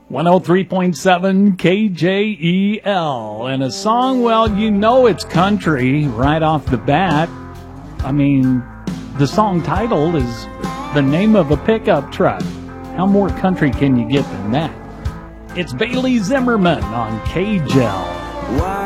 103.7 KJEL. And a song, well, you know it's country right off the bat. I mean, the song title is the name of a pickup truck. How more country can you get than that? It's Bailey Zimmerman on KJEL.